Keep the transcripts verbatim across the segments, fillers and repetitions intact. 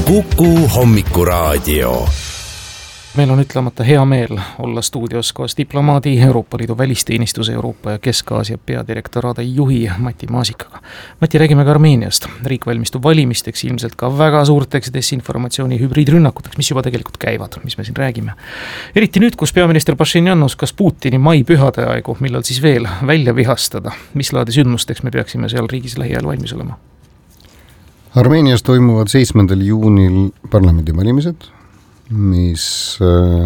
Kuku Hommikuraadio. Meil on ütlemata hea meel olla stuudios koos diplomaadi, Euroopa Liidu välisteenistuse Euroopa ja Kesk-Aasia peadirektoraadi juhi Mati Maasikaga. Mati, räägime ka Armeeniast. Riik valmistub valimisteks, ilmselt ka väga suurteks desinformatsiooni hübriidrünnakuteks, mis juba tegelikult käivad, mis me siin räägime. Eriti nüüd, kus peaminister Pashinyan uskas Putini mai pühade aegu, millal siis veel välja vihastada. Mis laadi sündmusteks me peaksime seal riigis lähiajal valmis olema? Armeenias toimuvad seitsmendal juunil parlamendivalimised, mis,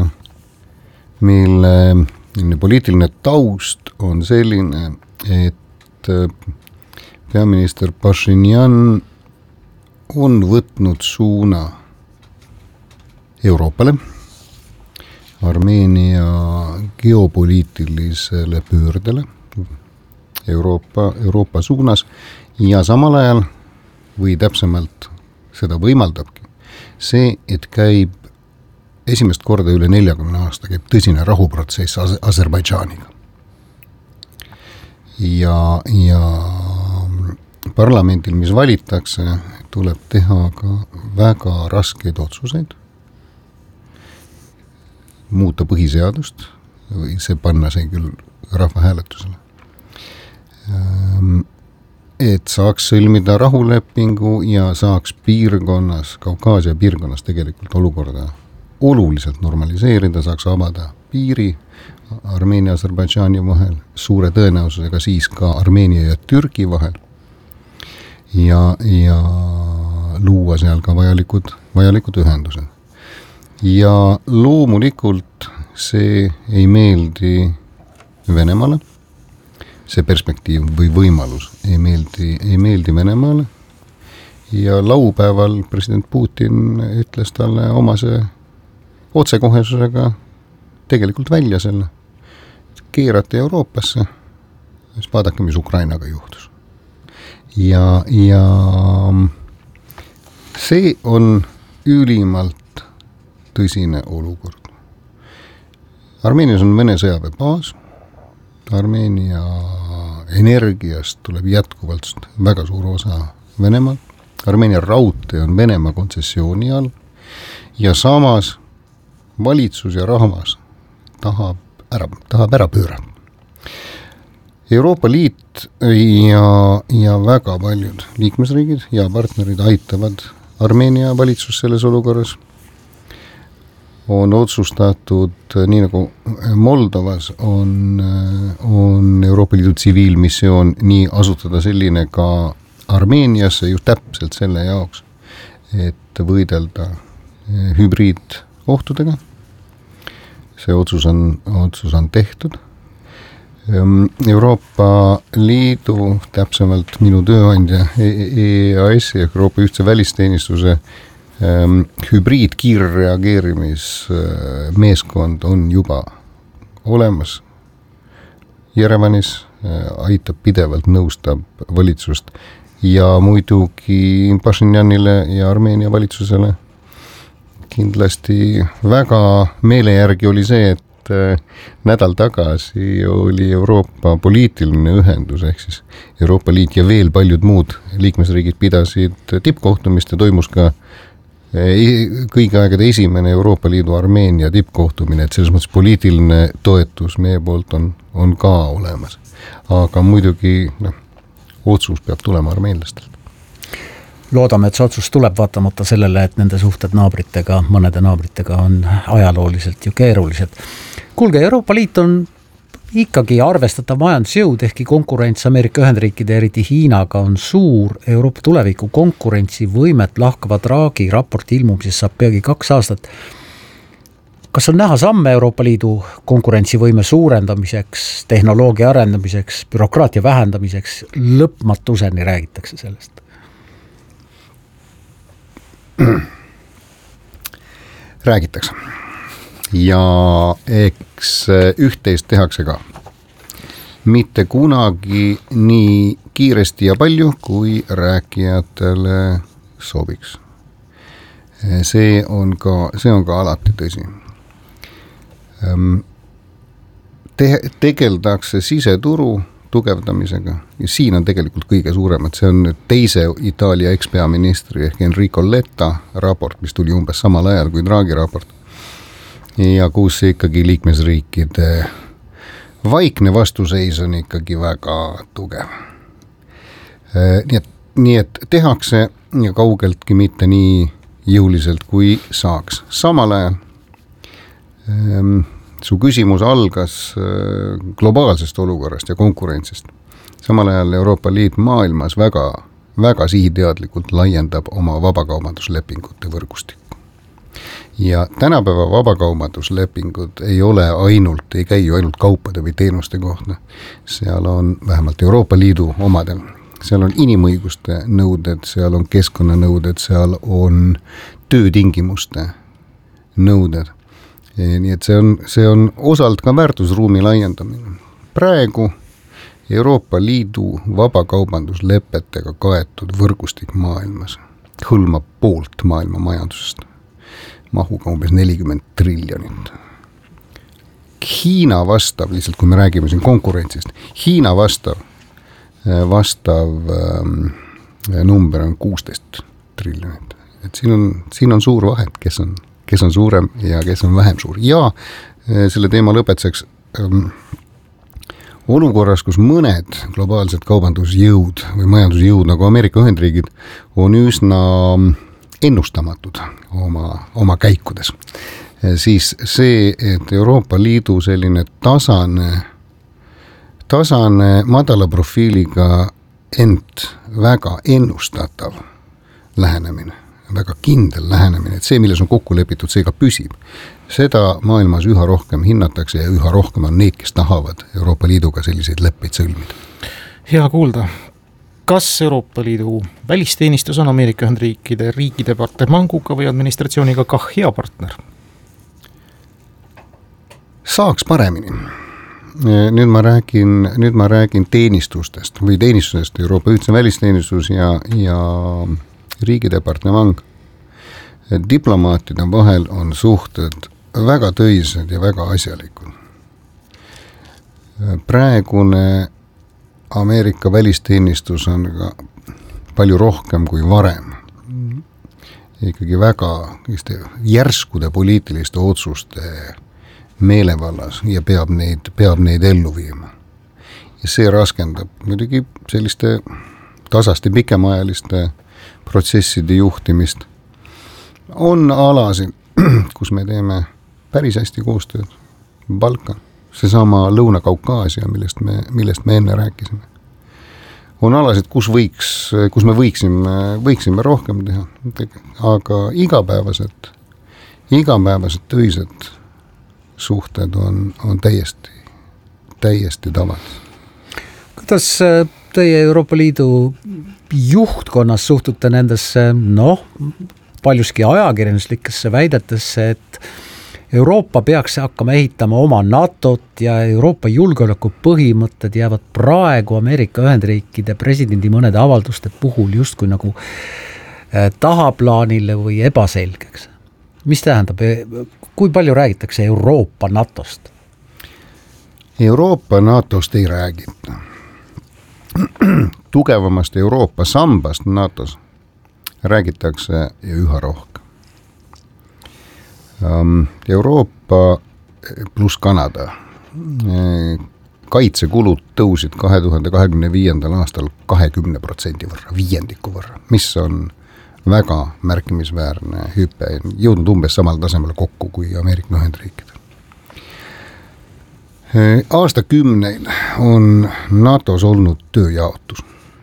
mille poliitiline taust on selline, et peaminister Pashinyan on võtnud suuna Euroopale, Armeenia geopoliitilisele pöördele Euroopa, Euroopa suunas ja samal ajal või täpsemalt seda võimaldabki see, et käib esimest korda üle neljakümne aasta käib tõsine rahuprotsess Aserbaidžaaniga. Ja, ja parlamendil, mis valitakse, tuleb teha ka väga raskeid otsuseid, muuta põhiseadust või see panna see küll rahvahääletusele. Et saaks sõlmida rahulepingu ja saaks piirkonnas, Kaukaasia piirkonnas tegelikult olukorda oluliselt normaliseerida, saaks avada piiri Armeenia ja Aserbaidžaani vahel, suure tõenäosusega siis ka Armeenia ja Türgi vahel ja, ja luua seal ka vajalikud, vajalikud ühendused. Ja loomulikult see ei meeldi Venemaale, see perspektiiv või võimalus ei meeldi, ei meeldi Venemaale ja laupäeval president Putin ütles talle omase otsekohesusega tegelikult välja selle. Keerati Euroopasse, siis vaadake, mis Ukrainaga juhtus. Ja, ja see on ülimalt tõsine olukord. Armeenias on Vene sõjaväebaas, Armeenia energiast tuleb jätkuvalt väga suur osa Venemaal. Armeenia raudtee on Venemaa kontsessiooni all ja samas valitsus ja rahvas tahab ära, tahab ära pöörata. Euroopa Liit ja, ja väga paljud liikmesriigid ja partnerid aitavad Armeenia valitsus selles olukorras. On otsustatud, nii nagu Moldovas on, on Euroopa Liidu tsiviilmissioon nii asutada selline ka Armeeniasse just täpselt selle jaoks, et võidelda hübriidohtudega. See otsus on, otsus on tehtud. Euroopa Liidu, täpsemalt minu tööandja E A S ja Euroopa ühtse välisteenistuse ähm, hübriidkiirreageerimis meeskond on juba olemas Jerevanis, äh, aitab pidevalt, nõustab valitsust ja muidugi Pashinyanile ja Armeenia valitsusele kindlasti väga meele järgi oli see, et nädal tagasi oli Euroopa poliitiline ühendus, ehk siis Euroopa Liit ja veel paljud muud liikmesriigid pidasid tippkohtumist ja toimus ka kõigi aegade esimene Euroopa Liidu Armeenia tippkohtumine, et selles mõttes poliitiline toetus meie poolt on, on ka olemas. Aga muidugi no, otsus peab tulema armeenlastelt. Loodame, et see otsus tuleb vaatamata sellele, et nende suhted naabritega, mõnede naabritega on ajalooliselt ju keerulised. Kuulge, Euroopa Liit on ikkagi arvestatav majandusjõud, ehkki konkurents Ameerika Ühendriikide, eriti Hiinaga on suur. Euroopa tuleviku konkurentsivõimet lahkava Draghi raporti ilmumises saab peagi kaks aastat. Kas on näha samme Euroopa Liidu konkurentsivõime suurendamiseks, tehnoloogia arendamiseks, bürokraatia vähendamiseks, lõpmatuseni räägitakse sellest? Räägitakse. Ja eks üht-teist tehakse ka. Mitte kunagi nii kiiresti ja palju, kui rääkijatele sobiks. See on ka, see on ka alati tõsi. Te- tegeldakse siseturu tugevdamisega ja siin on tegelikult kõige suuremad, see on teise Itaalia ekspeaministri ehk Enrico Letta raport, mis tuli umbes samal ajal kui Draghi raport ja kus ikkagi liikmesriikide vaikne vastuseis on ikkagi väga tugev. Nii et, nii et tehakse ja kaugeltki mitte nii jõuliselt kui saaks. Samal ajal ähm, su küsimus algas globaalsest olukorrast ja konkurentsist. Samal ajal Euroopa Liit maailmas väga, väga sihiteadlikult laiendab oma vabakaubanduslepingute võrgustikku. Ja tänapäeva vabakaubanduslepingud ei ole ainult, ei käi ju ainult kaupade või teenuste kohta. Seal on vähemalt Euroopa Liidu omadel. Seal on inimõiguste nõuded, seal on keskkonnanõuded, seal on töötingimuste nõuded. Nii et see on, see on osalt ka väärtusruumi laiendamine. Praegu Euroopa Liidu vabakaubanduslepetega kaetud võrgustik maailmas hõlmab poolt maailma majandusest. Mahuga umbes nelikümmend triljonit. Hiina vastav, lihtsalt kui me räägime siin konkurentsist, Hiina vastav, vastav ähm, number on kuusteist triljonit. Et siin on, siin on suur vahet, kes on kes on suurem ja kes on vähem suur. Ja selle teema lõpetuseks ähm, olukorras, kus mõned globaalsed kaubandusjõud või majandusjõud nagu Ameerika Ühendriigid on üsna ennustamatud oma, oma käikudes, siis see, et Euroopa Liidu selline tasane, tasane madala profiiliga ent väga ennustatav lähenemine, väga kindel lähenemine, et see, milles on kokku lepitud, see ka püsib. Seda maailmas üha rohkem hinnatakse ja üha rohkem on neid, kes tahavad Euroopa Liiduga selliseid leppeid sõlmida. Hea kuulda. Kas Euroopa Liidu välisteenistus on Ameerika Ühendriikide riikide partnermanguga või administratsiooniga kah hea partner? Saaks paremini. Nüüd ma räägin, nüüd ma räägin teenistustest või teenistusest, Euroopa ühtse välisteenistus ja, ja riikide partnermang. Diplomaatide vahel on suhted väga töised ja väga asjalikud. Praegune Ameerika välisteenistus on ka palju rohkem kui varem. Ikkagi väga järskude poliitiliste otsuste meelevallas ja peab neid, peab neid ellu viima. Ja see raskendab muidugi selliste tasaste pikemaajaliste protsesside juhtimist. On alasid, kus me teeme päris hästi koostööd. Balkan, seesama Lõuna-Kaukaasia, millest me, millest me enne rääkisime. On alasid, kus, võiks, kus me võiksime, võiksime rohkem teha, aga igapäevased, igapäevased töised suhted on, on täiesti, täiesti tavad. Kuidas teie Euroopa Liidu juhtkonnas suhtute nendesse, noh, paljuski ajakirjanduslikesse väidetesse, et Euroopa peaks hakkama ehitama oma NATOt ja Euroopa julgeoleku põhimõtted jäävad praegu Ameerika Ühendriikide presidendi mõnede avalduste puhul justkui nagu tahaplaanile või ebaselgeks. Mis tähendab, kui palju räägitakse Euroopa NATOst? Euroopa NATOst ei räägita. Tugevamast Euroopa sambast NATOs räägitakse üha rohkem. Euroopa pluss Kanada kaitsekulud tõusid kahe tuhande kahekümne viiendal aastal kahekümne protsendi võrra, viiendiku võrra, mis on väga märkimisväärne hüpe, jõudnud umbes samal tasemel kokku kui Ameerika Ühendriikidel. Aastakümneil on NATOs olnud tööjaotus.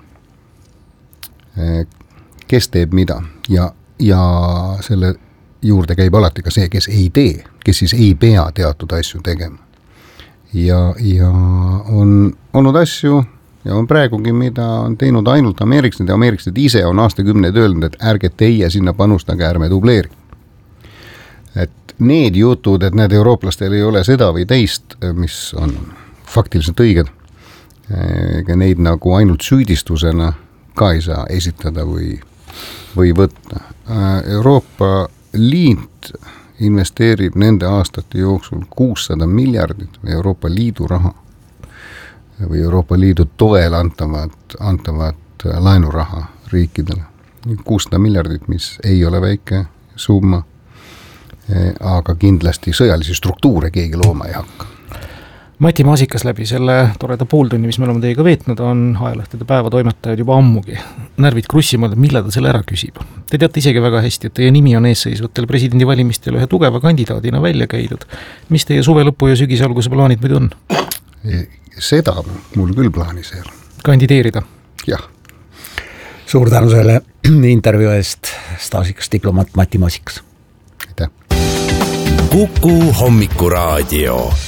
Kes teeb mida ja, ja selle juurde käib alati ka see, kes ei tee, kes siis ei pea teatud asju tegema. Ja, ja on olnud asju ja on praegugi, mida on teinud ainult ameeriklased ja ameeriklased ise on aastakümneid öelnud, et ärge teie sinna panustage, ärme dubleeri. Et need jutud, et need eurooplastel ei ole seda või teist, mis on faktiliselt õiged, ega neid nagu ainult süüdistusena ka ei saa esitada või, või võtta. Euroopa Liit investeerib nende aastate jooksul kuussada miljardit Euroopa Liidu raha või Euroopa Liidu toel antavat, antavat laenuraha riikidele. kuussada miljardit, mis ei ole väike summa, aga kindlasti sõjalisi struktuure keegi looma ei hakka. Mati Maasikas läbi selle toreda pooltunni, mis me oleme teiega veetnud, on ajalehtede päevatoimetajad juba ammugi. Närvid krussimaal, millal ta selle ära küsib. Te teate isegi väga hästi, et teie nimi on eesseisvatel presidendivalimistel ühe tugeva kandidaadina välja käidud. Mis teie suve lõpu ja sügise alguse plaanid muidu on? Seda mul küll plaanis ei ole. Kandideerida? Jah. Suur tänu selle intervjuu eest, staažikas diplomaat Mati Maasikas. Aitäh. Kuku Hommikuraadio.